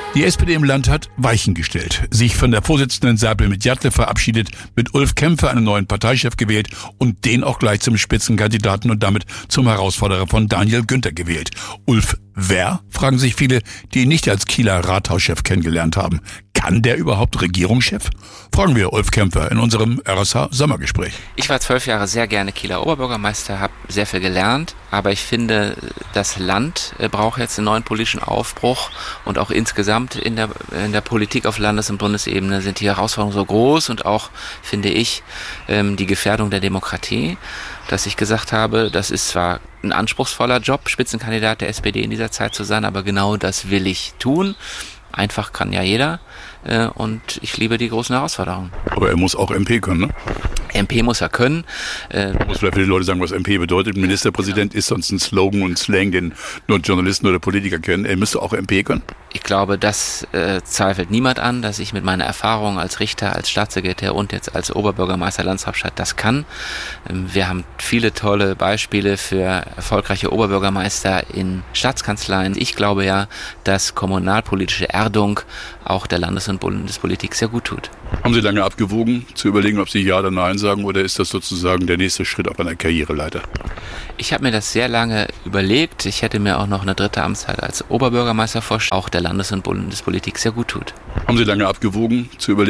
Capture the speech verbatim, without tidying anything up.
Die S P D im Land hat Weichen gestellt, sich von der Vorsitzenden Säbel Medjatle verabschiedet, mit Ulf Kämpfer einen neuen Parteichef gewählt und den auch gleich zum Spitzenkandidaten und damit zum Herausforderer von Daniel Günther gewählt. Ulf wer? Fragen sich viele, die ihn nicht als Kieler Rathauschef kennengelernt haben. Kann der überhaupt Regierungschef? Fragen wir Ulf Kämpfer in unserem R S H-Sommergespräch. Ich war zwölf Jahre sehr gerne Kieler Oberbürgermeister, habe sehr viel gelernt, aber ich finde, das Land braucht jetzt einen neuen politischen Aufbruch und auch insgesamt in der, in der Politik auf Landes- und Bundesebene sind die Herausforderungen so groß und auch, finde ich, die Gefährdung der Demokratie, dass ich gesagt habe, das ist zwar ein anspruchsvoller Job, Spitzenkandidat der S P D in dieser Zeit zu sein, aber genau das will ich tun. Einfach kann ja jeder und ich liebe die großen Herausforderungen. Aber er muss auch M P können, ne? M P muss er können. Äh, muss vielleicht für die Leute sagen, was M P bedeutet. Ministerpräsident ja. ist sonst ein Slogan und Slang, den nur Journalisten oder Politiker kennen. Er müsste auch M P können. Ich glaube, das äh, zweifelt niemand an, dass ich mit meiner Erfahrung als Richter, als Staatssekretär und jetzt als Oberbürgermeister Landeshauptstadt das kann. Ähm, wir haben viele tolle Beispiele für erfolgreiche Oberbürgermeister in Staatskanzleien. Ich glaube ja, dass kommunalpolitische Erdung auch der Landes- und Bundespolitik sehr gut tut. Haben Sie lange abgewogen, zu überlegen, ob Sie Ja oder Nein sagen, oder ist das sozusagen der nächste Schritt auf einer Karriereleiter? Ich habe mir das sehr lange überlegt. Ich hätte mir auch noch eine dritte Amtszeit als Oberbürgermeister vorgestellt, auch der Landes- und Bundespolitik sehr gut tut. Haben Sie lange abgewogen, zu überlegen,